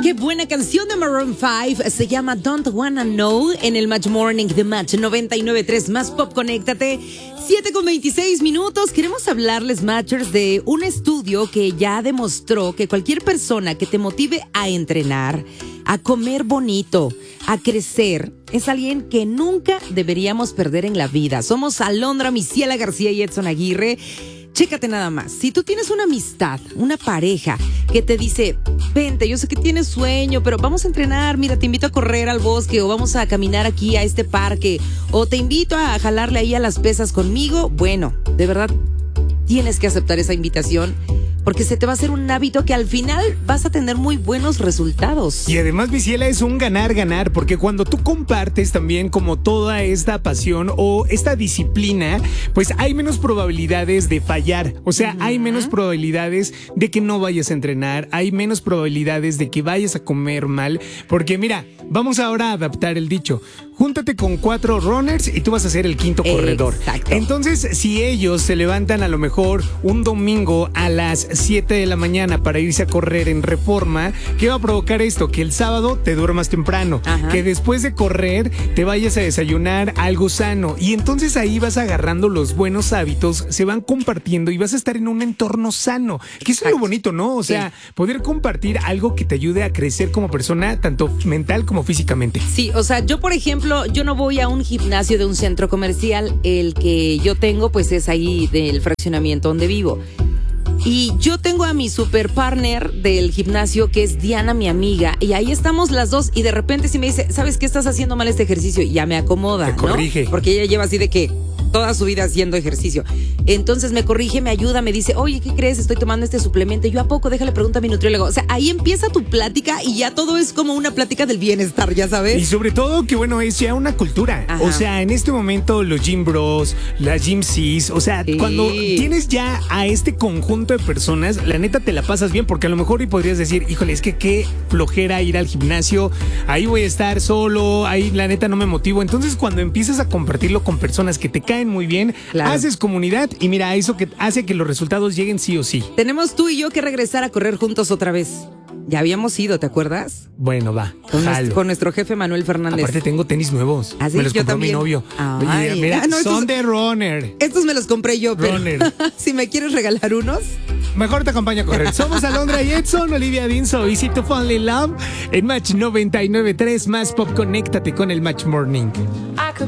Qué buena canción de Maroon 5. Se llama Don't Wanna Know en el Match Morning de Match 99.3 Más Pop. Conéctate. 7:26. Queremos hablarles, Matchers, de un estudio que ya demostró que cualquier persona que te motive a entrenar, a comer bonito, a crecer, es alguien que nunca deberíamos perder en la vida. Somos Alondra, Misiela García y Edson Aguirre. Chécate nada más, si tú tienes una amistad, una pareja que te dice, vente, yo sé que tienes sueño, pero vamos a entrenar, mira, te invito a correr al bosque o vamos a caminar aquí a este parque o te invito a jalarle ahí a las pesas conmigo, bueno, de verdad tienes que aceptar esa invitación porque se te va a hacer un hábito que al final vas a tener muy buenos resultados. Y además, Misiela, es un ganar-ganar, porque cuando tú compartes también como toda esta pasión o esta disciplina, pues hay menos probabilidades de fallar. O sea, hay menos probabilidades de que no vayas a entrenar, hay menos probabilidades de que vayas a comer mal, porque mira, vamos ahora a adaptar el dicho. Júntate con 4 runners y tú vas a ser el 5º corredor. Exacto. Entonces, si ellos se levantan a lo mejor un domingo a las 7 de la mañana para irse a correr en Reforma, ¿qué va a provocar esto? Que el sábado te duermas temprano. Ajá. Que después de correr te vayas a desayunar algo sano. Y entonces ahí vas agarrando los buenos hábitos, se van compartiendo y vas a estar en un entorno sano. Que eso es lo bonito, ¿no? O sea, poder compartir algo que te ayude a crecer como persona, tanto mental como físicamente. Sí, o sea, yo por ejemplo, yo no voy a un gimnasio de un centro comercial. El que yo tengo pues es ahí del fraccionamiento donde vivo. Y yo tengo a mi super partner del gimnasio, que es Diana, mi amiga, y ahí estamos las dos, y de repente si me dice, ¿sabes qué? Estás haciendo mal este ejercicio, y ya me acomoda, te corrige, ¿no? Porque ella lleva así de que toda su vida haciendo ejercicio. Entonces me corrige, me ayuda, me dice, oye, ¿qué crees? Estoy tomando este suplemento. Y yo, ¿a poco? Déjale pregunta a mi nutriólogo. O sea, ahí empieza tu plática y ya todo es como una plática del bienestar, ¿ya sabes? Y sobre todo que, bueno, es ya una cultura. Ajá. O sea, en este momento los gym bros, las gym sis, o sea, cuando tienes ya a este conjunto de personas, la neta te la pasas bien, porque a lo mejor y podrías decir, híjole, es que qué flojera ir al gimnasio, ahí voy a estar solo, ahí la neta no me motivo. Entonces, cuando empiezas a compartirlo con personas que te caen muy bien, claro, haces comunidad y mira, eso que hace que los resultados lleguen sí o sí. Tenemos tú y yo que regresar a correr juntos otra vez. Ya habíamos ido, ¿te acuerdas? Bueno, va. Con nuestro jefe Manuel Fernández. Aparte tengo tenis nuevos. ¿Ah, sí? Me los yo compró también. Mi novio. Ay, oye, mira, son de runner. Estos me los compré yo, pero runner. Si me quieres regalar unos, mejor te acompaño a correr. Somos Alondra y Edson, Olivia Dinso, Easy to Fall in Love en Match 99.3 Más Pop. Conéctate con el Match Morning.